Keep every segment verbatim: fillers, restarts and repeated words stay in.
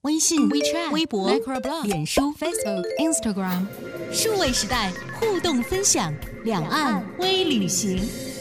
微信、 WeChat、 微博、 Microblog、 脸书、 Facebook、Instagram， 数位时代互动分享，两岸微旅行。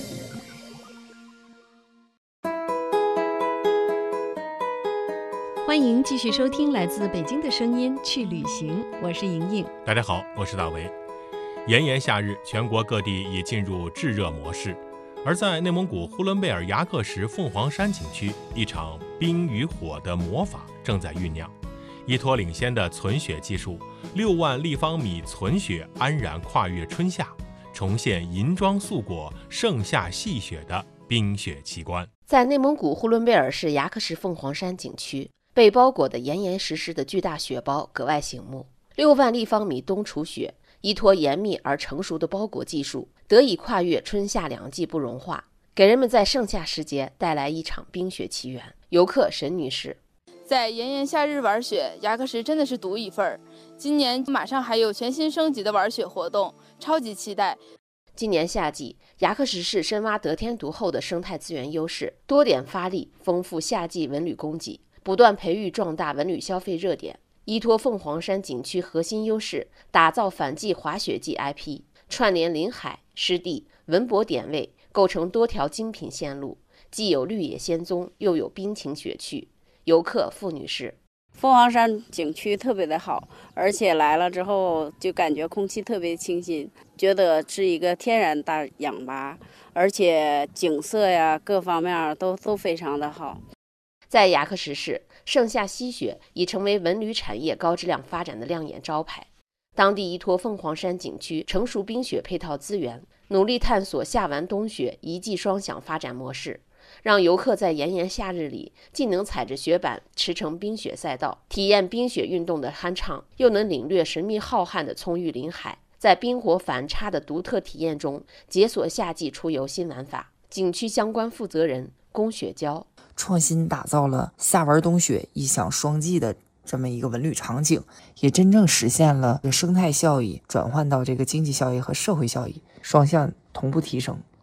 欢迎继续收听来自北京的声音去旅行，我是莹莹。 大家好，我是大为。炎炎夏日，全国各地已进入炙热模式，而在内蒙古呼伦贝尔牙克什凤凰山景区，一场冰与火的魔法正在酝酿。依托领先的存雪技术，六万立方米存雪安然跨越春夏，重现银装素裹、盛夏细雪的冰雪奇观。 在内蒙古呼伦贝尔市牙克什凤凰山景区，被包裹得严严实实的巨大雪包格外醒目。六万立方米冬储雪，依托严密而成熟的包裹技术，得以跨越春夏两季不融化，给人们在盛夏时节带来一场冰雪奇缘。游客沈女士， 在炎炎夏日玩雪，牙克什真的是独一份儿。今年马上还有全新升级的玩雪活动，超级期待。 今年夏季，牙克什市深挖得天独厚的生态资源优势，多点发力，丰富夏季文旅供给，不断培育壮大文旅消费热点。依托凤凰山景区核心优势，打造反季滑雪季 I P， 串联临海、湿地、文博点位，构成多条精品线路，既有绿野仙踪，又有冰情雪趣。游客付女士， 凤凰山景区特别的好，而且来了之后就感觉空气特别清新，觉得是一个天然大氧吧，而且景色呀各方面都都非常的好。 在牙克什市，盛夏吸雪已成为文旅产业高质量发展的亮眼招牌。当地依托凤凰山景区成熟冰雪配套资源，努力探索夏完冬雪一季双享发展模式，让游客在炎炎夏日里既能踩着雪板驰骋冰雪赛道，体验冰雪运动的酣畅，又能领略神秘浩瀚的葱郁林海，在冰火反差的独特体验中解锁夏季出游新玩法。景区相关负责人龚雪娇， 创新打造了夏玩冬雪一享双季的这么一个文旅场景，也真正实现了生态效益转换到这个经济效益和社会效益双向同步提升，